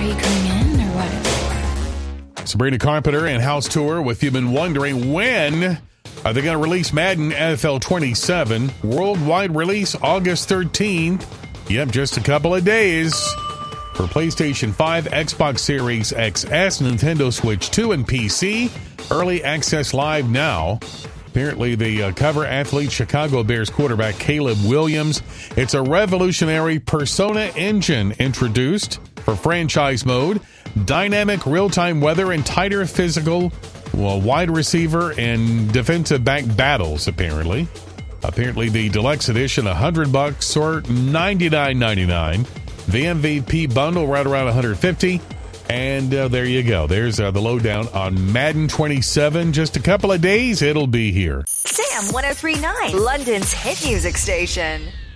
you coming in or what? Sabrina Carpenter and House Tour. If you've been wondering when are they going to release Madden NFL 27, worldwide release August 13th. Yep, just a couple of days. For PlayStation 5, Xbox Series XS, Nintendo Switch 2, and PC. Early access live now. Apparently, the cover athlete, Chicago Bears quarterback Caleb Williams. It's a revolutionary Persona engine introduced for franchise mode. Dynamic real-time weather and tighter physical wide receiver and defensive back battles, apparently. Apparently, the deluxe edition, $100 or $99.99. The MVP bundle right around $150. And there you go. There's the lowdown on Madden 27. Just a couple of days, it'll be here. Sam 103.9, London's hit music station.